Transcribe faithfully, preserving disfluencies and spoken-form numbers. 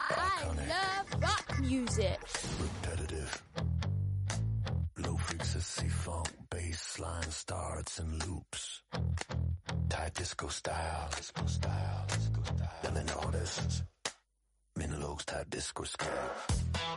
I love rock music. Repetitive. Low frequency funk, bass line starts and loops. Tight disco style, disco style, disco style. Yelling artists. Minilog's type disco scale.